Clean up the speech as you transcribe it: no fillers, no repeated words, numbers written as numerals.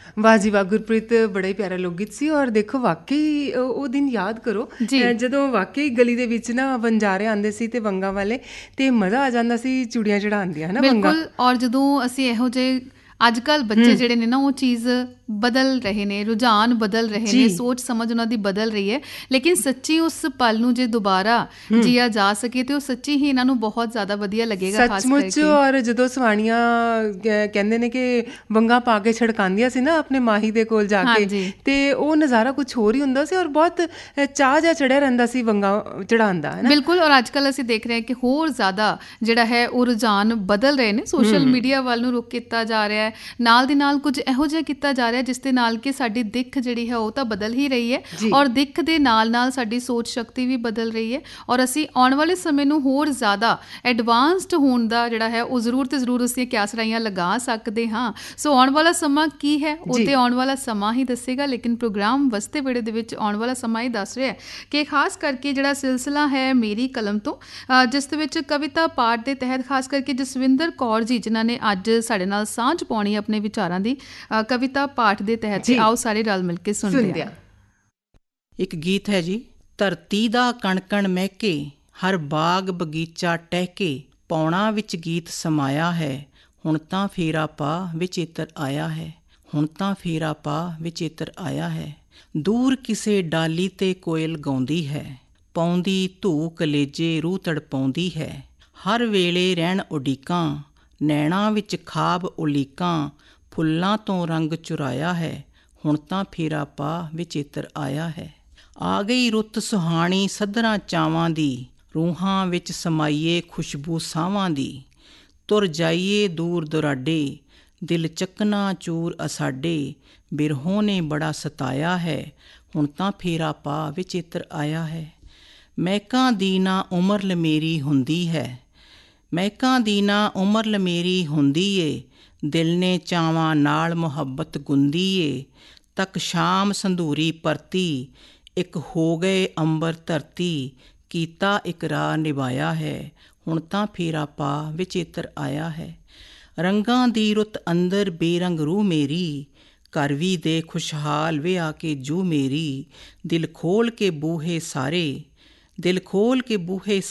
ਵਾਹ ਜੀ ਵਾਹ ਗੁਰਪ੍ਰੀਤ, ਬੜਾ ਹੀ ਪਿਆਰਾ ਲੋਕ ਗੀਤ ਸੀ। ਔਰ ਦੇਖੋ ਵਾਕਈ ਉਹ ਦਿਨ ਯਾਦ ਕਰੋ ਜਦੋਂ ਵਾਕਈ ਗਲੀ ਦੇ ਵਿੱਚ ਨਾ ਵਣਜਾਰੇ ਆਉਂਦੇ ਸੀ ਤੇ ਵੰਗਾਂ ਵਾਲੇ, ਤੇ ਮਜ਼ਾ ਆ ਜਾਂਦਾ ਸੀ ਚੂੜੀਆਂ ਚੜਾਉਣ ਨਾ ਵੰਗਾਂ। ਬਿਲਕੁਲ। ਔਰ ਜਦੋਂ ਅਸੀਂ ਇਹੋ ਜਿਹੇ ਅੱਜ ਕੱਲ੍ਹ ਬੱਚੇ ਜਿਹੜੇ ਨੇ ਨਾ ਉਹ ਚੀਜ਼ ਬਦਲ ਰਹੇ ਨੇ, ਰੁਝਾਨ ਬਦਲ ਰਹੇ ਨੇ, ਸੋਚ ਸਮਝ ਉਹਨਾਂ ਦੀ ਬਦਲ ਰਹੀ ਹੈ। ਲੇਕਿਨ ਸੱਚੀ ਉਸ ਪਲ ਨੂੰ ਜੇ ਦੁਬਾਰਾ ਜੀਆ ਜਾ ਸਕੇ ਤੇ ਉਹ ਸੱਚੀ ਹੀ ਇਹਨਾਂ ਨੂੰ ਬਹੁਤ ਜ਼ਿਆਦਾ ਵਧੀਆ ਲੱਗੇਗਾ, ਖਾਸ ਕਰਕੇ। ਔਰ ਜਦੋਂ ਸਵਾਣੀਆਂ ਕਹਿੰਦੇ ਨੇ ਕਿ ਵੰਗਾਂ ਪਾ ਕੇ ਛੜਕਾਉਂਦੀਆਂ ਸੀ ਨਾ ਆਪਣੇ ਮਾਹੀ ਦੇ ਕੋਲ ਜਾ ਕੇ, ਤੇ ਉਹ ਨਜ਼ਾਰਾ ਕੁਝ ਹੋਰ ਹੀ ਹੁੰਦਾ ਸੀ ਔਰ ਬਹੁਤ ਚਾਅ ਜਿਹਾ ਚੜਿਆ ਰਹਿੰਦਾ ਸੀ ਵੰਗਾਂ ਚੜਾਉਣ ਦਾ, ਹੈ ਨਾ। ਬਿਲਕੁਲ। ਔਰ ਅੱਜ ਕੱਲ੍ਹ ਅਸੀਂ ਦੇਖ ਰਹੇ ਹਾਂ ਕਿ ਹੋਰ ਜ਼ਿਆਦਾ ਜਿਹੜਾ ਹੈ ਉਹ ਰੁਝਾਨ ਬਦਲ ਰਹੇ ਨੇ, ਸੋਸ਼ਲ ਮੀਡੀਆ ਵੱਲ ਨੂੰ ਰੁਖ ਕੀਤਾ ਜਾ ਰਿਹਾ ਹੈ। ਨਾਲ ਦੀ ਨਾਲ ਕੁਝ ਇਹੋ ਜਿਹਾ ਕੀਤਾ ਜਾ ਰਿਹਾ ਜਿਸ ਦੇ ਨਾਲ ਕਿ ਸਾਡੀ ਦਿੱਖ ਜਿਹੜੀ ਹੈ ਉਹ ਤਾਂ ਬਦਲ ਹੀ ਰਹੀ ਹੈ, ਔਰ ਦਿੱਖ ਦੇ ਨਾਲ ਨਾਲ ਸਾਡੀ ਸੋਚ ਸ਼ਕਤੀ ਵੀ ਬਦਲ ਰਹੀ ਹੈ। ਔਰ ਅਸੀਂ ਆਉਣ ਵਾਲੇ ਸਮੇਂ ਨੂੰ ਹੋਰ ਜ਼ਿਆਦਾ ਐਡਵਾਂਸਡ ਹੋਣ ਦਾ ਜਿਹੜਾ ਹੈ ਉਹ ਜ਼ਰੂਰ ਤੇ ਜ਼ਰੂਰ ਅਸੀਂ ਕਿਆਸਰਾਈਆਂ ਲਗਾ ਸਕਦੇ ਹਾਂ। ਸੋ ਆਉਣ ਵਾਲਾ ਸਮਾਂ ਕੀ ਹੈ ਉਹ ਤੇ ਆਉਣ ਵਾਲਾ ਸਮਾਂ ਹੀ ਦੱਸੇਗਾ, ਲੇਕਿਨ ਪ੍ਰੋਗਰਾਮ ਵਸਤੇ ਵੇੜੇ ਦੇ ਵਿੱਚ ਆਉਣ ਵਾਲਾ ਸਮਾਂ ਹੀ ਦੱਸ ਰਿਹਾ ਕਿ ਖਾਸ ਕਰਕੇ ਜਿਹੜਾ ਸਿਲਸਿਲਾ ਹੈ ਮੇਰੀ ਕਲਮ ਤੋਂ, ਜਿਸ ਦੇ ਵਿੱਚ ਕਵਿਤਾ ਪਾਠ ਦੇ ਤਹਿਤ ਖਾਸ ਕਰਕੇ ਜਸਵਿੰਦਰ ਕੌਰ ਜੀ ਜਿਨ੍ਹਾਂ ਨੇ ਅੱਜ ਸਾਡੇ ਨਾਲ ਸਾਂਝ ਪਾਉਣੀ ਆਪਣੇ ਵਿਚਾਰਾਂ ਦੀ ਕਵਿਤਾ ਪਾਠ ਦੇ ਤਹਿਤ, ਤੇ ਆਓ ਸਾਰੇ ਰਲ ਮਿਲ ਕੇ ਸੁਣਦੇ ਹਾਂ। ਇੱਕ ਗੀਤ ਹੈ ਜੀ। ਧਰਤੀ ਦਾ ਕਣ ਕਣ ਮਹਿਕੇ, ਹਰ ਬਾਗ ਬਗੀਚਾ ਟਹਿਕੇ, ਪੌਣਾ ਵਿੱਚ ਗੀਤ ਸਮਾਇਆ ਹੈ, ਹੁਣ ਤਾਂ ਫੇਰਾ ਪਾ ਵਿਚੇਤਰ ਆਇਆ ਹੈ, ਹੁਣ ਤਾਂ ਫੇਰਾ ਪਾ ਵਿਚੇਤਰ ਆਇਆ ਹੈ। ਦੂਰ ਕਿਸੇ ਡਾਲੀ ਤੇ ਕੋਇਲ ਗਾਉਂਦੀ ਹੈ, ਪਾਉਂਦੀ ਧੂ ਕਲੇਜੇ ਰੂਹ ਤੜਪਾਉਂਦੀ ਹੈ। ਹਰ ਵੇਲੇ ਰਹਿਣ ਉਡੀਕਾਂ, ਨੈਣਾਂ ਵਿੱਚ ਖਾਬ ਉਲੀਕਾਂ, ਫੁੱਲਾਂ ਤੋਂ ਰੰਗ ਚੁਰਾਇਆ ਹੈ, ਹੁਣ ਤਾਂ ਫੇਰਾ ਪਾ ਵਿਚੇਤਰ ਆਇਆ ਹੈ। ਆ ਗਈ ਰੁੱਤ ਸੁਹਾਣੀ ਸੱਧਰਾਂ ਚਾਵਾਂ ਦੀ, ਰੂਹਾਂ ਵਿੱਚ ਸਮਾਈਏ ਖੁਸ਼ਬੂ ਸਾਵਾਂ ਦੀ। ਤੁਰ ਜਾਈਏ ਦੂਰ ਦੁਰਾਡੇ, ਦਿਲ ਚੱਕਨਾ ਚੂਰ ਅਸਾਡੇ, ਬਿਰਹੋਂ ਨੇ ਬੜਾ ਸਤਾਇਆ ਹੈ, ਹੁਣ ਤਾਂ ਫੇਰਾ ਪਾ ਵਿਚੇਤਰ ਆਇਆ ਹੈ। ਮਹਿਕਾਂ ਦੀ ਨਾ ਉਮਰ ਲਮੇਰੀ ਹੁੰਦੀ ਹੈ, ਮਹਿਕਾਂ ਦੀ ਨਾ ਉਮਰ ਲਮੇਰੀ ਹੁੰਦੀ ਏ, ਦਿਲ ਨੇ ਚਾਵਾਂ ਨਾਲ ਮੁਹੱਬਤ ਗੁੰਦੀ ਏ। ਤੱਕ ਸ਼ਾਮ ਸੰਧੂਰੀ ਪਰਤੀ, ਇੱਕ ਹੋ ਗਏ ਅੰਬਰ ਧਰਤੀ, ਕੀਤਾ ਇਕਰਾਰ ਨਿਭਾਇਆ ਹੈ, ਹੁਣ ਤਾਂ ਫੇਰਾ ਪਾ ਵਿਚੇਤਰ ਆਇਆ ਹੈ। ਰੰਗਾਂ ਦੀ ਰੁੱਤ ਅੰਦਰ ਬੇਰੰਗ ਰੂਹ ਮੇਰੀ, ਘਰ ਵੀ ਦੇ ਖੁਸ਼ਹਾਲ ਵੇ ਆ ਕੇ ਜੂ ਮੇਰੀ। ਦਿਲ ਖੋਲ ਕੇ ਬੂਹੇ ਸਾਰੇ, ਦਿਲ ਖੋਲ ਕੇ ਬੂਹੇ